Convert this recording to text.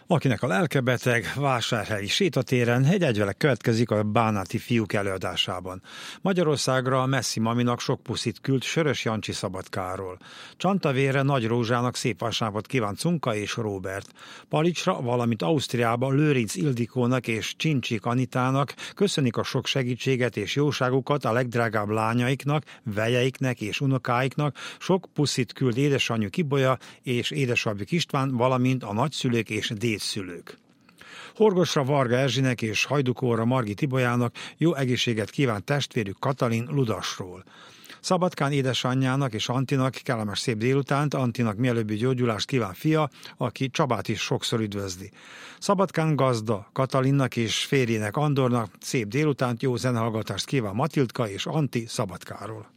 Akinek a lelke beteg, vásárhelyi sétatéren egy egyvelek következik a Bánáti fiúk előadásában. Magyarországra a Messzi maminak sok puszit küld Sörös Jancsi Szabadkáról. Csantavérre Nagy Rózsának szép vasárnapot kíván Cunka és Róbert. Palicsra, valamint Ausztriában Lőrinc Ildikónak és Csincsik Anitának köszönik a sok segítséget és jóságukat a legdrágább lányaiknak, vejeiknek és unokáiknak, sok puszit küld édesanyjuk Ibolya és édesapjuk István, valamint a nagyszülők és dédszülők. Horgosra Varga Erzsinek és Hajdukóra Margit Ibolyának jó egészséget kíván testvérük Katalin Ludasról. Szabadkán édesanyjának és Antinak kellemes szép délutánt, Antinak mielőbbi gyógyulást kíván fia, aki Csabát is sokszor üdvözli. Szabadkán gazda Katalinnak és férjének Andornak szép délutánt, jó zenehallgatást kíván Matildka és Anti Szabadkáról.